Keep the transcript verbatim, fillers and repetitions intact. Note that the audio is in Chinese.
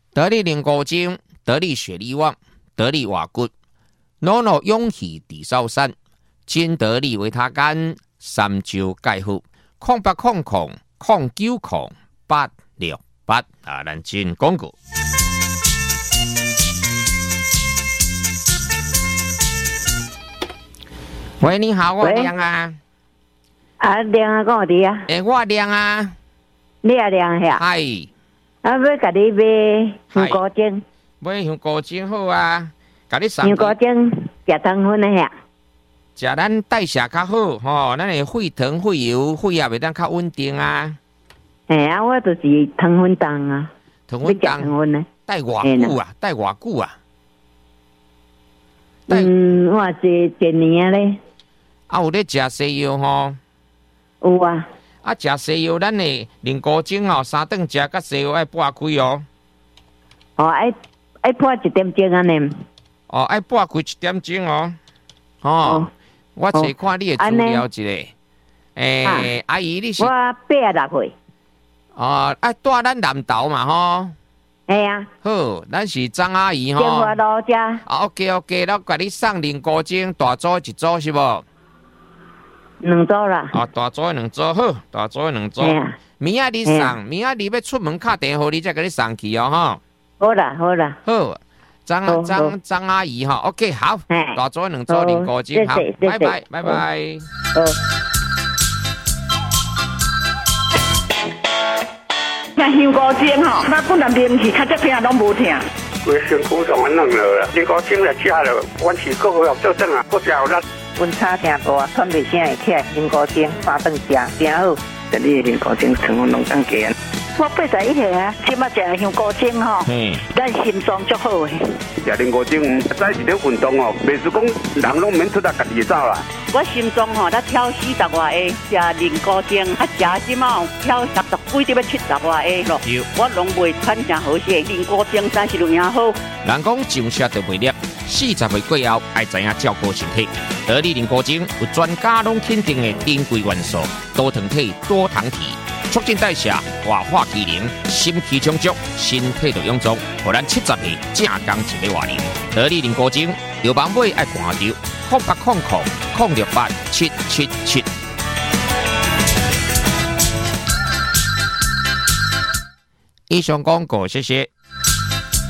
得力灵骨精，得力雪力旺，得力瓦骨，脑脑勇气地少山，金得力维他干，三周钙护，空八空空空九空八六八啊，咱真广告。喂，你好，我亮啊。 啊，亮啊，讲伫啊。 诶，我亮啊。 你也亮遐？ 系。 啊，要甲你买香菇精。 买香菇精好啊，甲你送。 香菇精食糖分的遐。 食咱代谢较好，吼，咱的血糖、血油、血压袂当较稳定啊。 嘿啊，我就是糖分重啊。 糖分重。 糖分呢？ 带偌久啊？带偌久啊？ 嗯，我是一年咧。 啊，有咧食西药吼？ 有啊。 啊，食西药，咱的灵菇精哦，三顿食甲西药爱半开哦。 哦，爱爱半一点钟安尼。 哦，爱半开一点钟哦。哦，哦我找看你的资料一下。诶、欸啊，阿姨你是？ 我八十六岁。 哦，爱住咱南投嘛吼。 系啊。 好，咱是张阿姨吼。 中华路遮。 啊 ，OK OK，咱甲你送灵菇精大组一组是无？ 两组啦。 哦，大组两组好，大组两组。明仔你送，明仔你要出门敲电话，你再给你送去哦，哈。 好啦，好啦。 好，张张张阿姨哈 ，OK， 好，大组两组灵菇精，好，拜拜，拜拜。好。 像香菇精吼，那本来面去，较这片拢无疼。 规身躯上安弄落啦，灵菇精来食了，阮是个好做转啊，个食有力。 阮差听大，喘袂声会起来，灵菇精三顿食，真好。 这里灵菇精成分拢更加。 我八十一岁啊，即马食香菇精吼，咱心脏足好诶。 食灵菇精，早是咧运动哦，袂是讲人拢免出来家己走啦。 我心脏吼，才跳四十外下，食灵菇精，啊食即马跳六十几，得要七十外下咯。我拢袂喘成好势，灵菇精真是有影好。 人讲上车就袂粒，四十岁过后爱知影照顾身体。得力灵菇精有专家拢肯定的珍贵元素，多糖体、多糖体。促进代谢、活化机能、心气充足，身体就臃肿，互咱七十岁正刚一个活龄。得力灵菇精，药房买爱看着，空八空空空六八七七七。以上广告，谢谢。